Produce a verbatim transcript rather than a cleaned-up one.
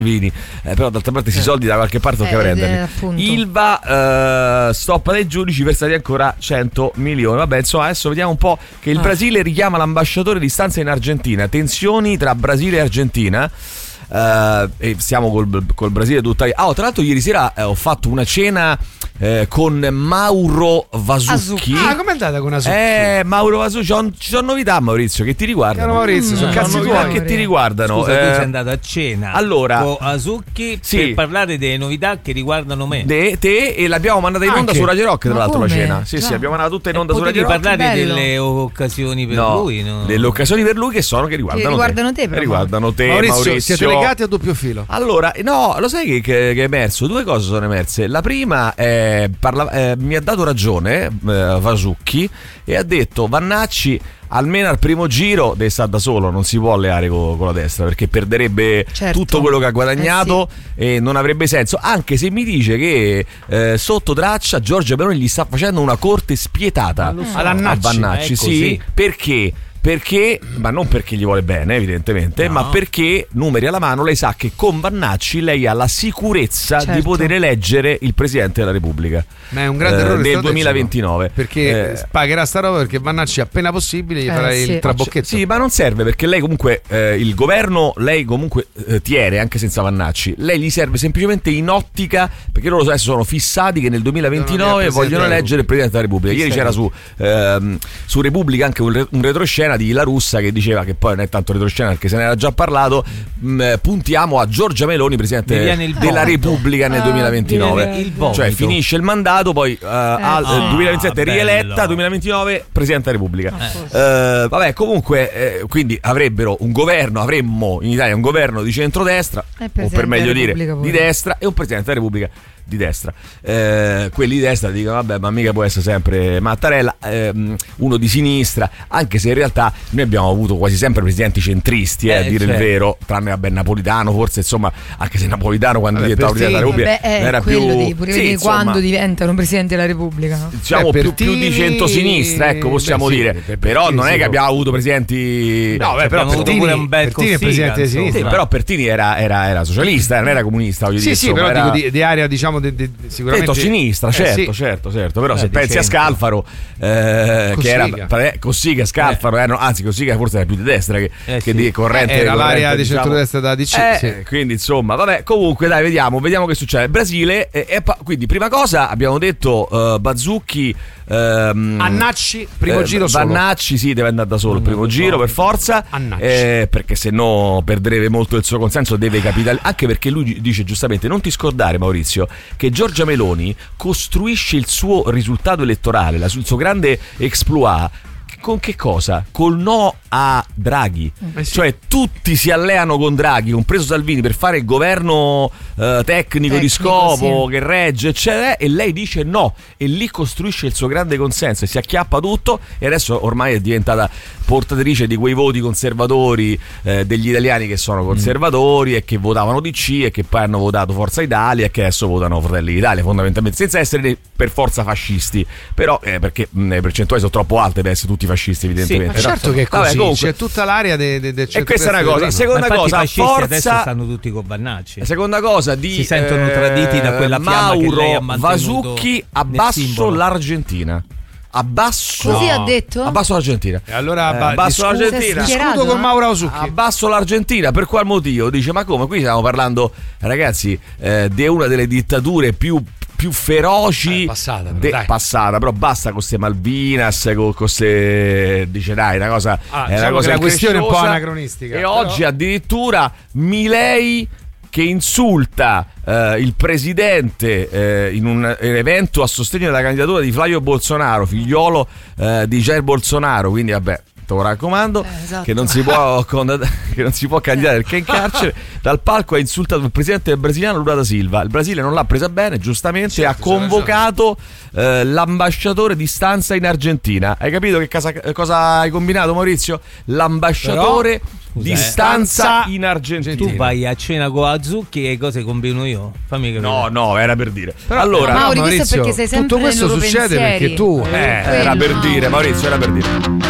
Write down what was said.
Vini, eh, però d'altra parte questi soldi da qualche parte tocca Eh, prenderli. eh, appunto. Ilva eh, stoppa dai giudici, versati ancora cento milioni. Vabbè, insomma, adesso vediamo un po' che il Ah. Brasile richiama l'ambasciatore di stanza in Argentina. Tensioni tra Brasile e Argentina. Uh, e siamo col, col Brasile tuttavia. Ah, oh, tra l'altro ieri sera eh, ho fatto una cena eh, con Mauro Vasucchi. Ah, com'è andata con Vasucchi? Eh, Mauro Vasucchi, ci sono, ci sono novità, Maurizio, che ti riguardano. Caro Maurizio, sono Mm, cazzi sono tuoi. novità che ti riguardano. Scusa, tu Eh, sei andato a cena allora, con Vasucchi sì. per parlare delle novità che riguardano me. De, te e l'abbiamo mandata in onda Anche. su Radio Rock, tra Ma l'altro, la come? cena. Sì, Già. sì, abbiamo mandato tutta in E onda su potevi Radio Rock. parlare bello. delle occasioni per No, lui, no? delle occasioni per lui che sono che riguardano, Che riguardano te, te. però. Riguardano te, Maurizio, Maurizio. siete legati a doppio filo? Allora, no, lo sai che, che, che è emerso? Due cose sono emerse. La prima è, parla, eh, mi ha dato ragione eh, Vasucchi e ha detto Vannacci almeno al primo giro deve stare da solo, non si può alleare con, con la destra perché perderebbe Certo. tutto quello che ha guadagnato Eh e non avrebbe senso, anche se mi dice che eh, sotto traccia Giorgia Meloni gli sta facendo una corte spietata so. a Vannacci. Vannacci, È sì, così. perché? Perché, ma non perché gli vuole bene evidentemente, No. ma perché, numeri alla mano, lei sa che con Vannacci lei ha la sicurezza Certo. di poter eleggere il Presidente della Repubblica. Ma è un grande Eh, errore nel strategico, duemilaventinove. perché Eh, pagherà sta roba perché Vannacci appena possibile gli Eh, farà sì. il trabocchetto. Sì, ma non serve perché lei comunque eh, il governo lei comunque eh, tiene anche senza Vannacci. Lei gli serve semplicemente in ottica perché loro adesso sono fissati che nel duemilaventinove Devono vogliono della eleggere il Presidente della Repubblica. Ieri Sì, c'era su, ehm, su Repubblica anche un, re- un retroscena di La Russa che diceva che poi non è tanto retroscena perché se ne era già parlato. Mh, puntiamo a Giorgia Meloni, Presidente Mi viene il della vomito. Repubblica nel Ah, duemilaventinove. viene il vomito. Cioè finisce il mandato, poi eh, al Ah, duemilaventisette bello. rieletta, duemilaventinove Presidente della Repubblica. Eh. Eh, vabbè, comunque, eh, quindi avrebbero un governo, avremmo in Italia un governo di centrodestra, E o Presidente per meglio della dire Repubblica di pure. destra, e un Presidente della Repubblica di destra. Eh, quelli di destra dicono vabbè, ma mica può essere sempre Mattarella. Ehm, uno di sinistra, anche se in realtà noi abbiamo avuto quasi sempre presidenti centristi, eh, Eh, a dire certo. il vero, tranne vabbè Napolitano, forse, insomma, anche se Napolitano quando Vabbè, diventava Presidente della Pertini. Repubblica Vabbè, non è era quello più di pure sì, vedere insomma, quando diventano Presidente della Repubblica, no? diciamo Beh, più, più di Pertini- centrosinistra, ecco, possiamo beh, sì, dire. per- però Pertini non è sì, che no. abbiamo avuto presidenti. No, beh, però abbiamo avuto Pertini, pure un bel Pertini è Cossiga, presidente di insomma. sì, sinistra. però Pertini era, era, era socialista, non era comunista, voglio Sì, dire, sì, insomma, però era... dico di, di area, diciamo, di, di, sicuramente Detto sinistra, Eh, certo, sì. certo, certo. Però Eh, se di pensi a centro. Scalfaro, eh, che era Cossiga. pare- Cossiga, Scalfaro, erano, anzi Cossiga forse era più di destra che, Eh, che sì. di corrente. Era corrente, l'area di diciamo. centrodestra da D C. Eh, sì. Quindi insomma, vabbè, comunque dai, vediamo, vediamo che succede. Brasile, e, e pa- quindi prima cosa abbiamo detto uh, Bazzucchi, ehm, Annacci, primo eh, giro solo. Vannacci sì, deve andare da solo il primo giro per forza, Annacci. eh, perché se no perderebbe molto il suo consenso, deve capitalizzare, anche perché lui dice giustamente, non ti scordare Maurizio, che Giorgia Meloni costruisce il suo risultato elettorale, la- il suo grande exploit, con che cosa? Col no a Draghi. Eh sì. Cioè tutti si alleano con Draghi, compreso Salvini, per fare il governo eh, tecnico, di Tecnico, scopo, sì. che regge, eccetera, e lei dice no, e lì costruisce il suo grande consenso e si acchiappa tutto, e adesso ormai è diventata portatrice di quei voti conservatori eh, degli italiani che sono conservatori e che votavano D C e che poi hanno votato Forza Italia e che adesso votano Fratelli d'Italia, fondamentalmente, senza essere per forza fascisti, però eh, perché mh, le percentuali sono troppo alte per essere tutti fascisti evidentemente. Ma no? certo che è Vabbè, così, comunque- c'è tutta l'area de, de, del E questa è una cosa. centrodestra Seconda Ma infatti cosa, i fascisti adesso forza. stanno tutti con Vannacci. Seconda cosa di Si sentono traditi da quella fiamma che Mauro lei ha mantenuto Vasucchi, nel abbasso simbolo. l'Argentina. Abbasso Così No. ha detto? Abbasso l'Argentina. E allora Eh, ba- abbasso discuto- l'Argentina. Si è discuto schierato, con no? Mauro Vasucchi. Abbasso l'Argentina, per qual motivo? Dice, ma come? Qui stiamo parlando, ragazzi, eh, di una delle dittature più più feroci Eh, passata, però, de- dai. passata, però basta con queste Malvinas, con queste, dice dai, una cosa, Ah, è diciamo una cosa che la questione è un po' incresciosa. anacronistica, E però- oggi addirittura Milei che insulta eh, il presidente eh, in un evento a sostegno della candidatura di Flavio Bolsonaro, figliolo eh, di Jair Bolsonaro, quindi vabbè, te lo raccomando, Eh, esatto. che non si può con- che non si può candidare perché è in carcere. Dal palco ha insultato il presidente brasiliano Lula da Silva. Il Brasile non l'ha presa bene, giustamente, Certo, ha convocato eh, l'ambasciatore di stanza in Argentina. Hai capito che casa- cosa hai combinato, Maurizio? L'ambasciatore Però, scusa, di eh. stanza Stanza in Argentina. Tu vai a cena con Azucchi e cose combino io? Fammi capire. No, no, era per dire. Però- allora, Ma Mauri, no, questo è perché sei sempre tutto questo nei loro succede pensieri. perché tu eh, era per quello. dire, Maurizio, era per dire.